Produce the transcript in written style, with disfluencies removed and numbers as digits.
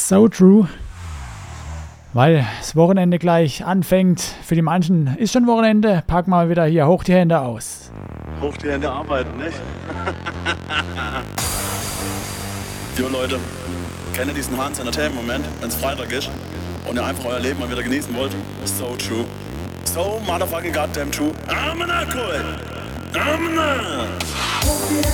So true. Weil das Wochenende gleich anfängt. Für die manchen ist schon Wochenende. Packen wir mal wieder hier hoch die Hände aus. Hoch die Hände arbeiten, nicht? Jo Leute, kennt ihr diesen Hans Entertainment-Moment, wenn es Freitag ist und ihr einfach euer Leben mal wieder genießen wollt? So true. So motherfucking goddamn true. Amena cool. Amena.